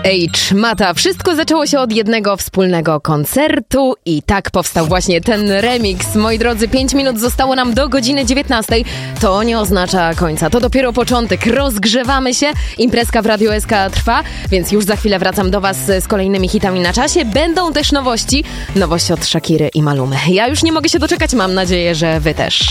Mata. Wszystko zaczęło się od jednego wspólnego koncertu i tak powstał właśnie ten remix. Moi drodzy, 5 minut zostało nam do godziny 19. To nie oznacza końca, to dopiero początek. Rozgrzewamy się, imprezka w Radiu SK trwa, więc już za chwilę wracam do Was z kolejnymi hitami na czasie. Będą też nowości od Shakiry i Malumy. Ja już nie mogę się doczekać, mam nadzieję, że Wy też.